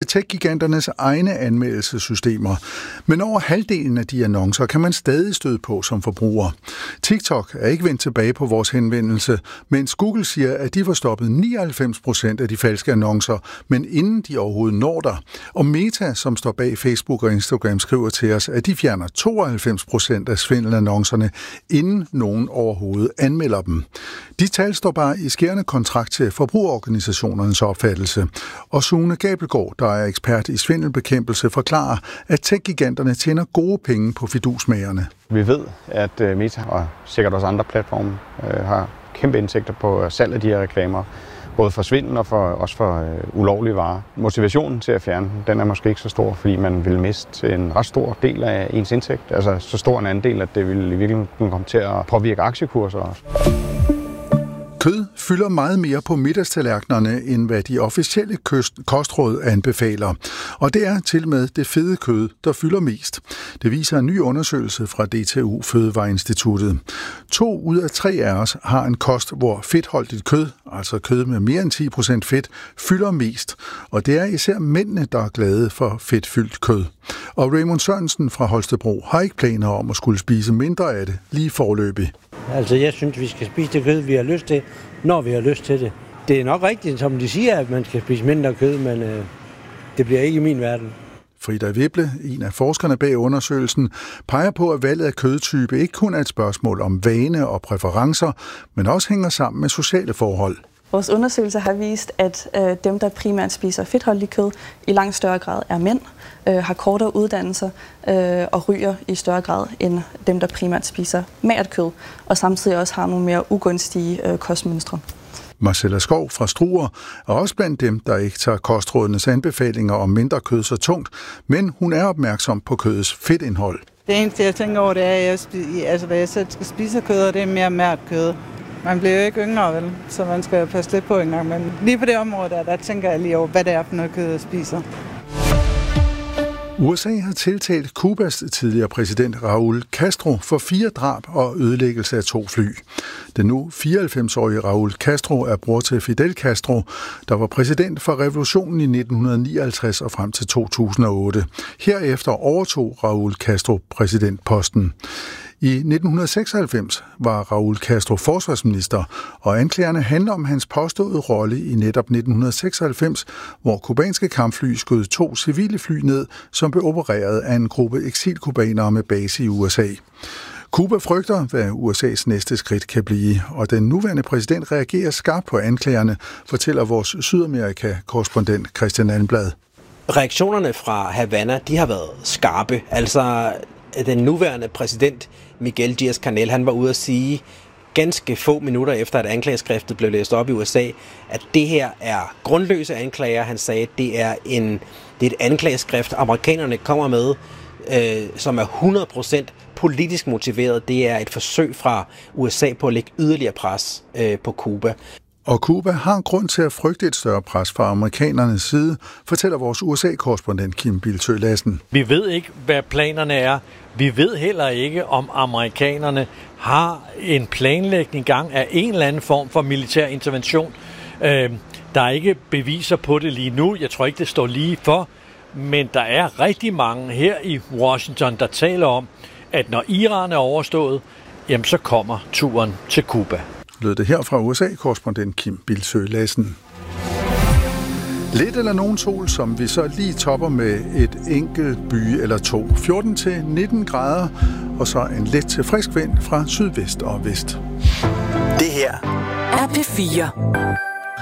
tech-giganternes egne anmeldelsessystemer. Men over halvdelen af de annoncer kan man stadig støde på som forbruger. TikTok er ikke vendt tilbage på vores henvendelse, mens Google siger, at de får stoppet 99% af de falske annoncer, men inden de overhovedet når der. Og Meta, som står bag Facebook og Instagram, skriver til os, at de fjerner 92% af svindelannoncerne, inden nogen overhovedet anmelder dem. De tal står bare i skærende kontrakt til forbrugerorganisationernes opfattelse. Og Sune Gabelgaard, der er ekspert i svindelbekæmpelse, forklarer, at tech-giganterne tjener gode penge på fidusmagerne. Vi ved, at Meta og sikkert også andre platforme har kæmpe indtægter på salg af de her reklamer. Både for svindel og også for ulovlige varer. Motivationen til at fjerne den er måske ikke så stor, fordi man vil miste en ret stor del af ens indtægt. Altså så stor en andel, at det vil i virkeligheden komme til at påvirke aktiekurser også. Kød fylder meget mere på middagstallerkenerne, end hvad de officielle kostråd anbefaler. Og det er til med det fede kød, der fylder mest. Det viser en ny undersøgelse fra DTU Fødevareinstituttet. 2 ud af 3 af os har en kost, hvor fedtholdigt kød, altså kød med mere end 10% fedt, fylder mest. Og det er især mændene, der er glade for fedtfyldt kød. Og Raymond Sørensen fra Holstebro har ikke planer om at skulle spise mindre af det lige foreløbig. Altså, jeg synes, vi skal spise det kød, vi har lyst til, når vi har lyst til det. Det er nok rigtigt, som de siger, at man skal spise mindre kød, men det bliver ikke i min verden. Frida Wibble, en af forskerne bag undersøgelsen, peger på, at valget af kødtype ikke kun er et spørgsmål om vane og præferencer, men også hænger sammen med sociale forhold. Vores undersøgelser har vist, at dem, der primært spiser fedtholdigt kød, i langt større grad er mænd, har kortere uddannelser og ryger i større grad end dem, der primært spiser magert kød, og samtidig også har nogle mere ugunstige kostmønstre. Marcella Skov fra Struer er også blandt dem, der ikke tager kostrådenes anbefalinger om mindre kød så tungt, men hun er opmærksom på kødets fedtindhold. Det eneste, jeg tænker over, det er, at hvad jeg selv skal spise kød, og det er mere mært kød. Man bliver jo ikke yngre, vel? Så man skal passe lidt på en gang. Men lige på det område, der tænker jeg lige over, hvad det er for noget kød, jeg spiser. USA har tiltalt Cubas tidligere præsident Raúl Castro for 4 drab og ødelæggelse af 2 fly. Den nu 94-årige Raúl Castro er bror til Fidel Castro, der var præsident for revolutionen i 1959 og frem til 2008. Herefter overtog Raúl Castro præsidentposten. I 1996 var Raúl Castro forsvarsminister, og anklagerne handler om hans påståede rolle i netop 1996, hvor kubanske kampfly skød 2 civile fly ned, som blev opereret af en gruppe eksilkubanere med base i USA. Cuba frygter, hvad USA's næste skridt kan blive, og den nuværende præsident reagerer skarpt på anklagerne, fortæller vores Sydamerika-korrespondent Christian Almblad. Reaktionerne fra Havana, de har været skarpe. Altså, den nuværende præsident Miguel Díaz-Canel, han var ude at sige ganske få minutter efter, at anklageskriftet blev læst op i USA, at det her er grundløse anklager. Han sagde, at det er et anklageskrift, amerikanerne kommer med, som er 100% politisk motiveret. Det er et forsøg fra USA på at lægge yderligere pres på Cuba. Og Cuba har grund til at frygte et større pres fra amerikanernes side, fortæller vores USA-korrespondent Kim Bildsøe Lassen. Vi ved ikke, hvad planerne er. Vi ved heller ikke, om amerikanerne har en planlægning gang af en eller anden form for militær intervention. Der er ikke beviser på det lige nu. Jeg tror ikke, det står lige for. Men der er rigtig mange her i Washington, der taler om, at når Iran er overstået, jamen så kommer turen til Cuba. Lød det her fra USA-korrespondent Kim Bildsøe Lassen. Lidt eller nogen sol, som vi så lige topper med et enkelt by eller 2. 14-19 grader, og så en let til frisk vind fra sydvest og vest. Det her er P4.